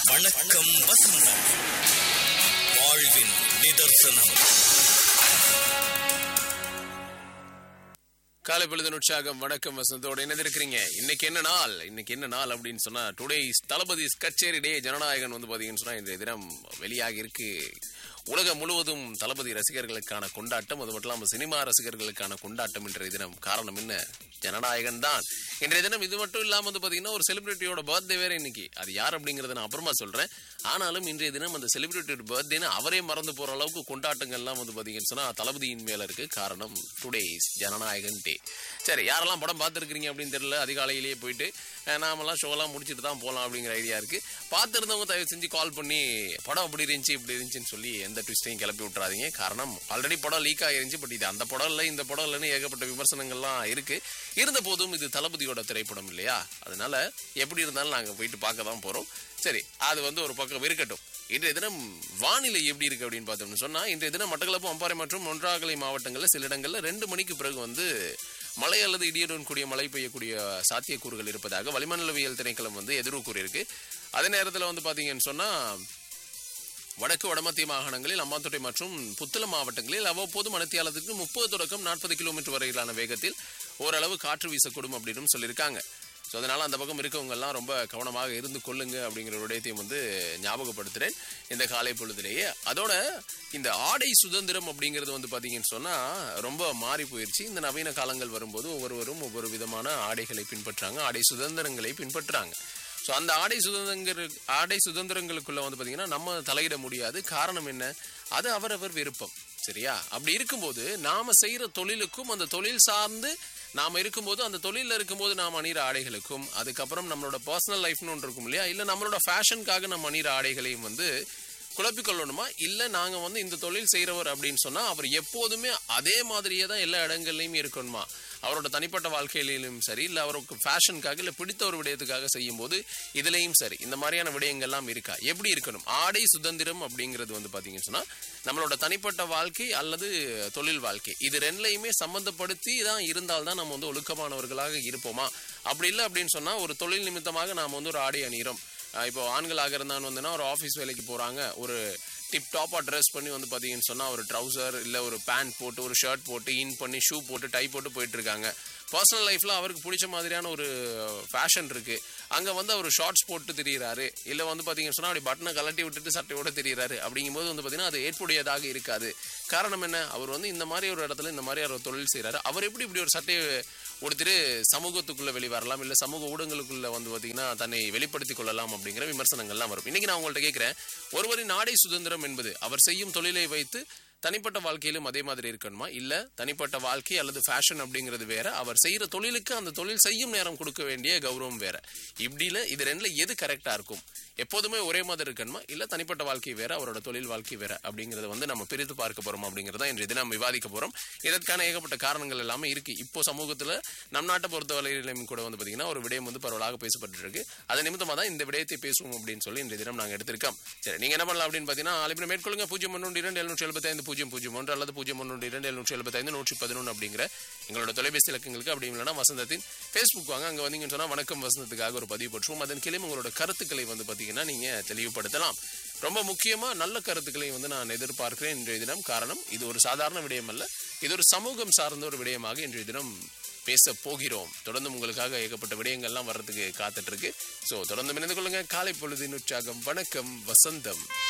வணக்கம் வசந்தம், வாழ்வின் நிதர்சனம். காலை பொழுது உற்சாகம். வணக்கம் வசந்தோட இணைந்திருக்கிறீங்க. இன்னைக்கு என்ன நாள் அப்படின்னு சொன்னா டுடே இஸ் தளபதி கச்சேரி டே. ஜனநாயகன் வந்து பாத்தீங்கன்னு சொன்னா இந்த தினம் வெளியாகி இருக்கு. உலகம் முழுவதும் தளபதி ரசிகர்களுக்கான கொண்டாட்டம், அது மட்டும் இல்லாமல் சினிமா ரசிகர்களுக்கான கொண்டாட்டம் இன்றைய தினம். காரணம் என்ன? ஜனநாயகன் தான். இன்றைய தினம் இது மட்டும் இல்லாமல் வந்து பாத்தீங்கன்னா ஒரு செலிபிரிட்டியோட பர்த்டே வேற இன்னைக்கு. அது யார் அப்படிங்கறத நான் அப்புறமா சொல்றேன். ஆனாலும் இன்றைய தினம் அந்த செலிபிரிட்டியோட பர்த்டேன்னு அவரே மறந்து போற அளவுக்கு கொண்டாட்டங்கள்லாம் வந்து பாத்தீங்கன்னு சொன்னா தளபதியின் மேல இருக்கு. காரணம் டுடே இஸ் ஜனநாயகன் டே. சரி, யாரெல்லாம் படம் பார்த்துருக்கீங்க அப்படின்னு தெரியல. அதிகாலையிலேயே போயிட்டு நாமெல்லாம் ஷோலாம் முடிச்சுட்டு தான் போகலாம் அப்படிங்கிற ஐடியா இருக்கு. பார்த்துருந்தவங்க தயவு செஞ்சு கால் பண்ணி படம் அப்படி இருந்துச்சு இப்படி இருந்துச்சுன்னு சொல்லி எந்த ட்விஸ்டையும் கிளப்பி விட்டுறாதீங்க. காரணம் ஆல்ரெடி படம் லீக் ஆகிருந்துச்சு. பட் இது அந்த படம் இல்லை, இந்த படம் இல்லைன்னு ஏகப்பட்ட விமர்சனங்கள்லாம் இருக்கு. இருந்த போதும் இது தளபதியோட திரைப்படம் இல்லையா? அதனால எப்படி இருந்தாலும் நாங்கள் போயிட்டு பார்க்க தான் போறோம். சரி, அது வந்து ஒரு பக்கம் இருக்கட்டும். இன்றைய தினம் வானிலை எப்படி இருக்கு அப்படின்னு பார்த்தோம்னு சொன்னா, இன்றைய தினம் மட்டக்களப்பு, அம்பாறை மற்றும் ஒன்றாகலை மாவட்டங்களில் சில இடங்கள்ல 2 மணிக்கு பிறகு வந்து மழை அல்லது இடியுடன் கூடிய மழை பெய்யக்கூடிய சாத்தியக்கூறுகள் இருப்பதாக வளிமண்டலவியல் திணைக்களம் வந்து எதிர்வு கூறியிருக்கு. அதே நேரத்தில் வந்து பாத்தீங்கன்னு சொன்னா வடக்கு வடமத்திய மாகாணங்களில், அம்பாந்தோட்டை மற்றும் புத்தளம் மாவட்டங்களில் அவ்வப்போது மணித்தியாலத்துக்கு 30 தொடக்கம் 40 கிலோமீட்டர் வரையிலான வேகத்தில் ஓரளவு காற்று வீசக்கூடும் அப்படின்னு சொல்லியிருக்காங்க. ஸோ அதனால அந்த பக்கம் இருக்கவங்க எல்லாம் ரொம்ப கவனமாக இருந்து கொள்ளுங்க அப்படிங்கிற ஒரு விடயத்தையும் வந்து ஞாபகப்படுத்துறேன் இந்த காலை பொழுதுலேயே. அதோட இந்த ஆடை சுதந்திரம் அப்படிங்கிறது வந்து பார்த்தீங்கன்னு சொன்னால் ரொம்ப மாறி போயிடுச்சு. இந்த நவீன காலங்கள் வரும்போது ஒவ்வொருவரும் ஒவ்வொரு விதமான ஆடைகளை பின்பற்றாங்க, ஆடை சுதந்திரங்களை பின்பற்றுறாங்க. ஸோ அந்த ஆடை சுதந்திரங்களுக்குள்ள வந்து பார்த்தீங்கன்னா நம்ம தலையிட முடியாது. காரணம் என்ன? அது அவரவர் விருப்பம். சரியா? அப்படி இருக்கும்போது நாம செய்யற தொழிலுக்கும் அந்த தொழில் சார்ந்து நாம இருக்கும்போது, அந்த தொழில இருக்கும்போது நாம் அணிகிற ஆடைகளுக்கும், அதுக்கப்புறம் நம்மளோட பர்சனல் லைஃப்னு ஒன்று இருக்கும் இல்லையா, இல்லை நம்மளோட ஃபேஷனுக்காக நம்ம அணிகிற ஆடைகளையும் வந்து குழப்பிக்கொள்ளணுமா? இல்லை நாங்கள் வந்து இந்த தொழில் செய்கிறவர் அப்படின்னு சொன்னால் அவர் எப்போதுமே அதே மாதிரியே தான் எல்லா இடங்கள்லையும் இருக்கணுமா? அவரோட தனிப்பட்ட வாழ்க்கையிலும் சரி, இல்லை அவருக்கு ஃபேஷனுக்காக இல்லை பிடித்த ஒரு விடயத்துக்காக செய்யும் போது இதுலேயும் சரி, இந்த மாதிரியான விடயங்கள்லாம் இருக்கா? எப்படி இருக்கணும்? ஆடை சுதந்திரம் அப்படிங்கிறது வந்து பார்த்தீங்கன்னு சொன்னால் நம்மளோட தனிப்பட்ட வாழ்க்கை அல்லது தொழில் வாழ்க்கை, இது ரெண்டுலையுமே சம்மந்தப்படுத்தி தான் இருந்தால்தான் நம்ம வந்து ஒழுக்கமானவர்களாக இருப்போமா? அப்படி இல்லை அப்படின்னு சொன்னால் ஒரு தொழில் நிமித்தமாக நாம் வந்து ஒரு ஆடை அணிகிறோம். இப்போ ஆண்களாக இருந்தான்னு வந்துன்னா ஒரு ஆஃபீஸ் வேலைக்கு போகிறாங்க, ஒரு டிப் டாப்பாக ட்ரெஸ் பண்ணி வந்து பார்த்தீங்கன்னு சொன்னால் ஒரு ட்ரௌசர் இல்லை ஒரு பேண்ட் போட்டு ஒரு ஷர்ட் போட்டு இன் பண்ணி ஷூ போட்டு டை போட்டு போயிட்டுருக்காங்க. பர்சனல் லைஃப்பில் அவருக்கு பிடிச்ச மாதிரியான ஒரு ஃபேஷன் இருக்குது. அங்கே வந்து அவர் ஷார்ட்ஸ் போட்டு திரியிறாரு, இல்லை வந்து பார்த்தீங்கன்னு சொன்னால் அப்படி பட்டனை கலட்டி விட்டுட்டு சட்டையோடு திரியிறாரு. அப்படிங்கும்போது வந்து பார்த்தீங்கன்னா அது ஏற்புடையதாக இருக்காது. காரணம் என்ன? அவர் வந்து இந்த மாதிரி ஒரு இடத்துல இந்த மாதிரி ஒரு தொழில் செய்கிறாரு. அவர் எப்படி இப்படி ஒரு சட்டையை உடுத்திட்டு சமூகத்துக்குள்ளே வெளிவரலாம், இல்லை சமூக ஊடகங்களுக்குள்ளே வந்து பார்த்தீங்கன்னா தன்னை வெளிப்படுத்திக் கொள்ளலாம் அப்படிங்கிற விமர்சனங்கள்லாம் வரும். இன்றைக்கி நான் உங்கள்கிட்ட கேட்குறேன், ஒருவரின் ஆடை சுதந்திரம் என்பது அவர் செய்யும் தொழிலை வைத்து தனிப்பட்ட வாழ்க்கையிலும் அதே மாதிரி இருக்கணுமா? இல்ல தனிப்பட்ட வாழ்க்கை அல்லது ஃபேஷன் அப்படிங்கிறது வேற, அவர் செய்யற தொழிலுக்கு அந்த தொழில் செய்யும் நேரம் கொடுக்க வேண்டிய கௌரவம் வேற. இப்படில இது ரெண்டுல எது கரெக்டா இருக்கும்? எப்போதுமே ஒரே மாதிரி இருக்கணுமா? இல்ல தனிப்பட்ட வாழ்க்கை வேற, அவரோட தொழில் வாழ்க்கை வேற அப்படிங்கறத வந்து நம்ம பிரித்து பார்க்க போறோம் அப்படிங்கறத இன்றைய தினம் விவாதிக்க போறோம். இதற்கான ஏகப்பட்ட காரணங்கள் எல்லாமே இருக்கு. இப்போ சமூகத்துல நம் நாட்டை பொறுத்தவரையிலும் கூட வந்து பாத்தீங்கன்னா ஒரு விடயம் வந்து பரவலாக பேசப்பட்டு இருக்கு. அது நிமித்தமா தான் இந்த விடயத்தை பேசுவோம் அப்படின்னு சொல்லி இன்றைய தினம் நாங்க எடுத்திருக்கோம். சரி, நீங்க என்ன பண்ணலாம் அப்படின்னு பாத்தீங்கன்னா அழைப்பினை மேற்கொள்ளுங்க. 0122775 001 அல்லது 012275111 அப்படிங்கிற எங்களோட தொலைபேசி இலக்கங்களுக்கு. அப்படி இல்லைன்னா வசந்தத்தின் ஃபேஸ்புக் வாங்க, அங்க வந்தீங்கன்னு சொன்னா வணக்கம் வசந்தத்துக்காக ஒரு பதிவு போட்டுருவோம். அதன் கீழே உங்களோட கருத்துக்களை வந்து பாத்தீங்கன்னா நீங்க தெளிவுபடுத்தலாம். ரொம்ப முக்கியமா நல்ல கருத்துக்களை வந்து நான் எதிர்பார்க்கிறேன் இன்றைய தினம். காரணம் இது ஒரு சாதாரண விடயம் அல்ல, இது ஒரு சமூகம் சார்ந்த ஒரு விடயமாக இன்றைய தினம் பேச போகிறோம். தொடர்ந்து உங்களுக்காக ஏகப்பட்ட விடயங்கள்லாம் வர்றதுக்கு காத்துட்டு இருக்கு. ஸோ தொடர்ந்து இணைந்து கொள்ளுங்க. காலை பொழுதின் உற்சாகம். வணக்கம் வசந்தம்.